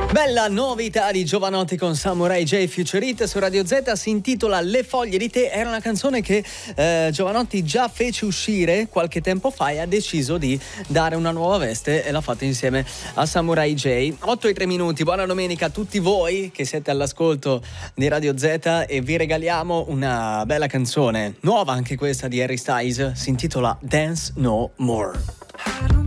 Bella novità di Jovanotti con Samurai J Future Hit su Radio Z, si intitola Le foglie di tè. Era una canzone che Jovanotti già fece uscire qualche tempo fa e ha deciso di dare una nuova veste e l'ha fatto insieme a Samurai J. 8:03, buona domenica a tutti voi che siete all'ascolto di Radio Z e vi regaliamo una bella canzone, nuova anche questa di Harry Styles, si intitola Dance No More.